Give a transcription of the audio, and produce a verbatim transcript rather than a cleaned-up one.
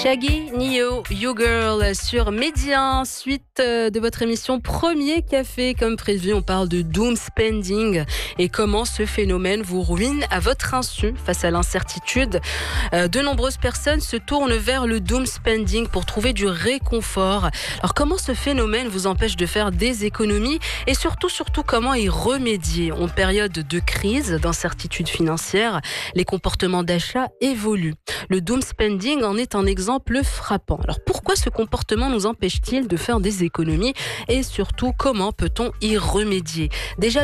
Shaggy, Nio, You Girl sur Média. Suite de votre émission Premier Café. Comme prévu, on parle de doom spending et comment ce phénomène vous ruine à votre insu face à l'incertitude. De nombreuses personnes se tournent vers le doom spending pour trouver du réconfort. Alors comment ce phénomène vous empêche de faire des économies et surtout, surtout comment y remédier? En période de crise, d'incertitude financière, les comportements d'achat évoluent. Le doom spending en est un exemple frappant. Alors pourquoi ce comportement nous empêche-t-il de faire des économies et surtout comment peut-on y remédier? Déjà